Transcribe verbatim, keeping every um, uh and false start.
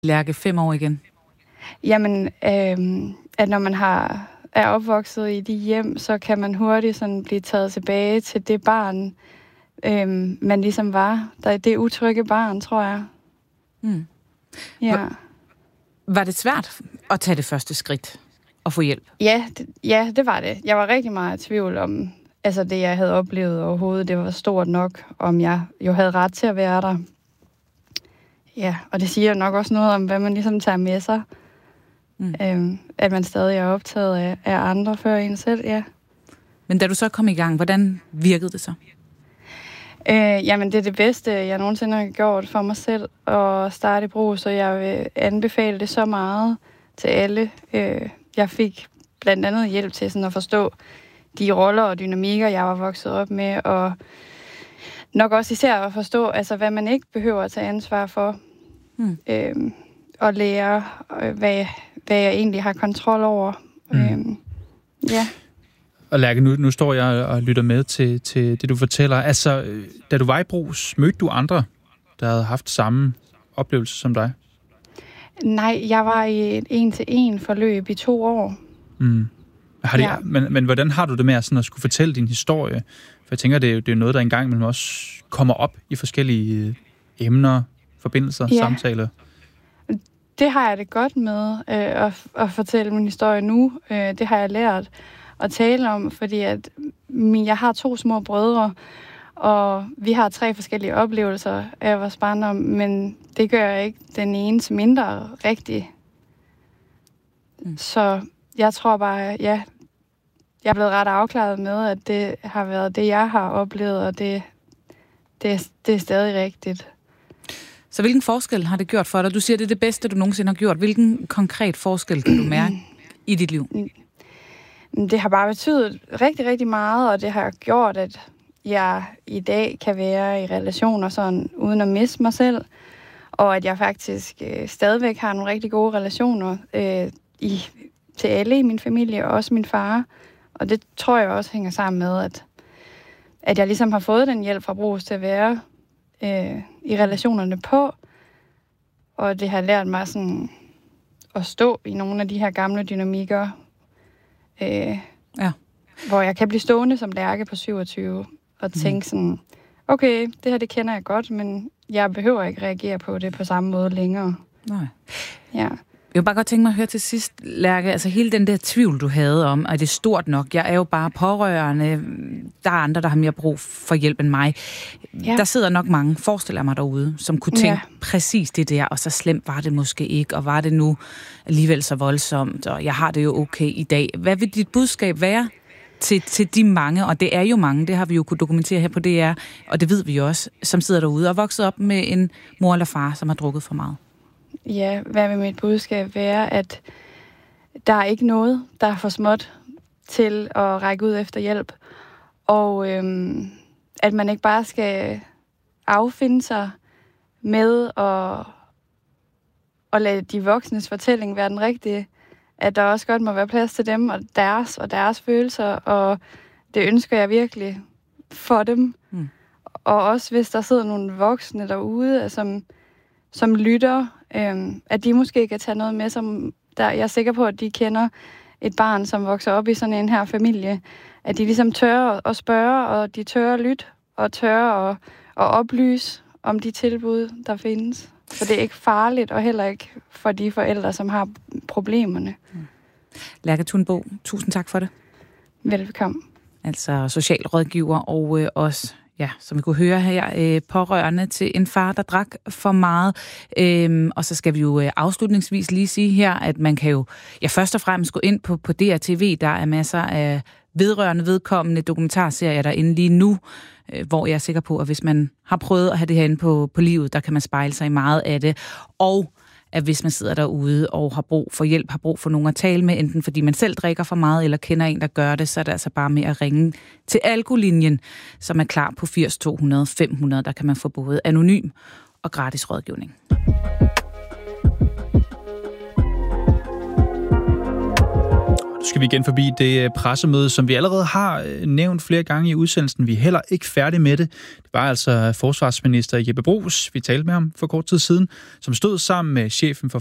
Lærke, fem år igen? Jamen, øh, at når man har, er opvokset i de hjem, så kan man hurtigt sådan blive taget tilbage til det barn, øh, man ligesom var. Der, det utrygge barn, tror jeg. Mm. Ja. Var, var det svært at tage det første skridt og få hjælp? Ja det, ja, det var det. Jeg var rigtig meget i tvivl om, altså det, jeg havde oplevet overhovedet, det var stort nok, om jeg jo havde ret til at være der. Ja, og det siger nok også noget om, hvad man ligesom tager med sig. Mm. Øhm, at man stadig er optaget af, af andre før en selv, ja. Men da du så kom i gang, hvordan virkede det så? Øh, jamen, det er det bedste, jeg nogensinde har gjort for mig selv at starte i brug, så jeg vil anbefale det så meget til alle. Øh, jeg fik blandt andet hjælp til sådan at forstå de roller og dynamikker, jeg var vokset op med, og nok også især at forstå, altså, hvad man ikke behøver at tage ansvar for. Mm. Øh, og lære, hvad, hvad jeg egentlig har kontrol over. Mm. Øhm, ja. Og Lærke, nu, nu står jeg og lytter med til, til det, du fortæller. Altså, da du var i Brugs, mødte du andre, der havde haft samme oplevelse som dig? Nej, jeg var i et en-til-en forløb i to år. Mm. Har det, ja. men, men hvordan har du det med at, sådan at skulle fortælle din historie? For jeg tænker, det er, det er noget, der engang imellem også kommer op i forskellige emner, forbindelser, ja. samtaler. Det har jeg det godt med, øh, at, at fortælle min historie nu. Øh, det har jeg lært at tale om, fordi at min, jeg har to små brødre, og vi har tre forskellige oplevelser af vores barndom, men det gør ikke den ene mindre rigtig. Mm. Så jeg tror bare, ja, jeg er blevet ret afklaret med, at det har været det, jeg har oplevet, og det, det, det er stadig rigtigt. Så hvilken forskel har det gjort for dig? Du siger, det er det bedste, du nogensinde har gjort. Hvilken konkret forskel kan du mærke i dit liv? Det har bare betydet rigtig, rigtig meget, og det har gjort, at jeg i dag kan være i relationer sådan, uden at miste mig selv, og at jeg faktisk øh, stadigvæk har nogle rigtig gode relationer øh, i, til alle i min familie, og også min far. Og det tror jeg også hænger sammen med, at, at jeg ligesom har fået den hjælp fra Brugs til at være øh, i relationerne på, og det har lært mig sådan at stå i nogle af de her gamle dynamikker, øh, ja. hvor jeg kan blive stående som Lærke på syvogtyve og tænke mm. sådan, okay, det her det kender jeg godt, men jeg behøver ikke reagere på det på samme måde længere. Nej. Ja. Jeg vil bare godt tænke mig at høre til sidst, Lærke, altså hele den der tvivl, du havde om, at det er stort nok. Jeg er jo bare pårørende. Der er andre, der har mere brug for hjælp end mig. Ja. Der sidder nok mange, forestiller mig derude, som kunne tænke ja. præcis det der, og så slemt var det måske ikke, og var det nu alligevel så voldsomt, og jeg har det jo okay i dag. Hvad vil dit budskab være til, til de mange, og det er jo mange, det har vi jo kunnet dokumentere her på D R, og det ved vi jo også, som sidder derude og vokset op med en mor eller far, som har drukket for meget? Ja, hvad vil mit budskab være, at der er ikke noget, der er for småt til at række ud efter hjælp. Og øhm, at man ikke bare skal affinde sig med at, at lade de voksnes fortælling være den rigtige. At der også godt må være plads til dem og deres og deres følelser, og det ønsker jeg virkelig for dem. Mm. Og også hvis der sidder nogle voksne derude, som, som lytter, øhm, at de måske kan tage noget med, som der, jeg er sikker på, at de kender et barn, som vokser op i sådan en her familie, at de ligesom tør at spørge, og de tør at lytte, og tør at, at oplyse om de tilbud, der findes. For det er ikke farligt, og heller ikke for de forældre, som har problemerne. Mm. Lærke Thunbo, tusind tak for det. Velbekomme. Altså socialrådgiver og øh, også, ja, som vi kunne høre her, øh, pårørende til en far, der drak for meget. Øhm, og så skal vi jo øh, afslutningsvis lige sige her, at man kan jo ja, først og fremmest gå ind på, på D R T V. Der er masser af vedrørende vedkommende dokumentarserier derinde lige nu, øh, hvor jeg er sikker på, at hvis man har prøvet at have det herinde på, på livet, der kan man spejle sig i meget af det. Og at hvis man sidder derude og har brug for hjælp, har brug for nogen at tale med, enten fordi man selv drikker for meget, eller kender en, der gør det, så er det altså bare med at ringe til Alkolinjen, som er klar på firs to hundrede fem hundrede. Der kan man få både anonym og gratis rådgivning. skal vi igen forbi det pressemøde, som vi allerede har nævnt flere gange i udsendelsen. Vi er heller ikke færdige med det. Det var altså forsvarsminister Jeppe Bruus, vi talte med ham for kort tid siden, som stod sammen med chefen for